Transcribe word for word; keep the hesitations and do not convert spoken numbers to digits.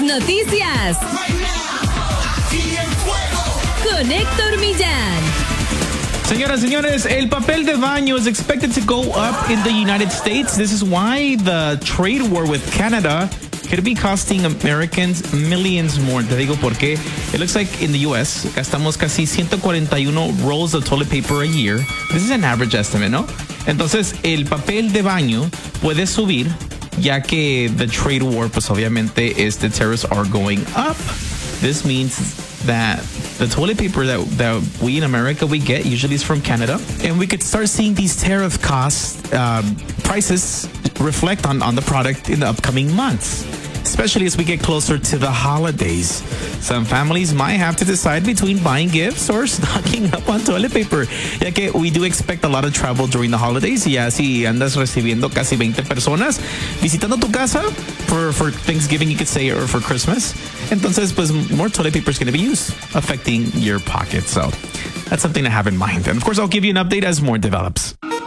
noticias con Héctor Millán. Señoras, señores, el papel de baño is expected to go up in the United States. This is why the trade war with Canada could be costing Americans millions more. Te digo por qué. It looks like in the U S gastamos casi ciento cuarenta y uno rolls of toilet paper a year. This is an average estimate, ¿no? Entonces, el papel de baño puede subir ya que the trade war, pues obviamente, is the tariffs are going up. This means that the toilet paper that, that we in America, we get usually is from Canada. And we could start seeing these tariff costs, um, prices reflect on, on the product in the upcoming months, especially as we get closer to the holidays. Some families might have to decide between buying gifts or stocking up on toilet paper, ya que we do expect a lot of travel during the holidays. Y así andas recibiendo casi veinte personas visitando tu casa for, for Thanksgiving, you could say, or for Christmas. Entonces, pues, more toilet paper is going to be used, affecting your pocket. So that's something to have in mind. And of course, I'll give you an update as more develops.